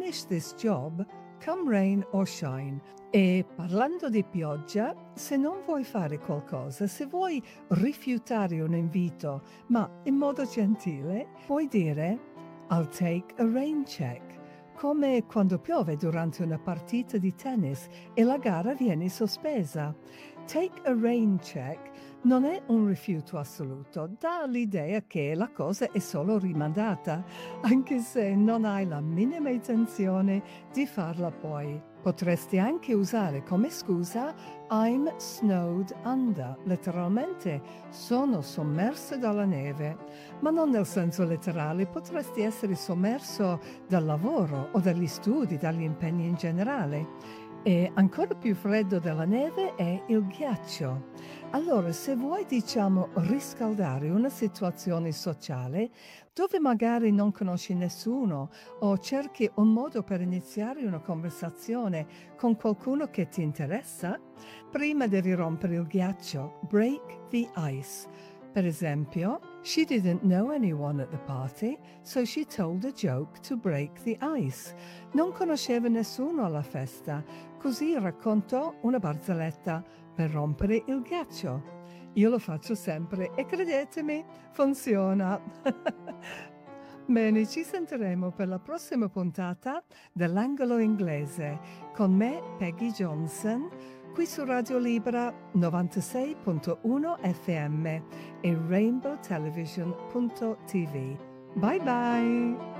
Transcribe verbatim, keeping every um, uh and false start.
finish this job, come rain or shine. E parlando di pioggia, se non vuoi fare qualcosa, se vuoi rifiutare un invito, ma in modo gentile, puoi dire I'll take a rain check, come quando piove durante una partita di tennis e la gara viene sospesa. Take a rain check non è un rifiuto assoluto, dà l'idea che la cosa è solo rimandata, anche se non hai la minima intenzione di farla poi. Potresti anche usare come scusa I'm snowed under, letteralmente sono sommerso dalla neve, ma non nel senso letterale, potresti essere sommerso dal lavoro o dagli studi, dagli impegni in generale. E ancora più freddo della neve è il ghiaccio. Allora, se vuoi, diciamo, riscaldare una situazione sociale dove magari non conosci nessuno o cerchi un modo per iniziare una conversazione con qualcuno che ti interessa, prima devi rompere il ghiaccio, break the ice. Per esempio, she didn't know anyone at the party, so she told a joke to break the ice. Non conosceva nessuno alla festa, così raccontò una barzelletta per rompere il ghiaccio. Io lo faccio sempre e credetemi, funziona. Bene, ci sentiremo per la prossima puntata dell'Angolo Inglese con me, Peggy Johnson, qui su Radio Libera novantasei punto uno F M e rainbow television punto t v. Bye bye!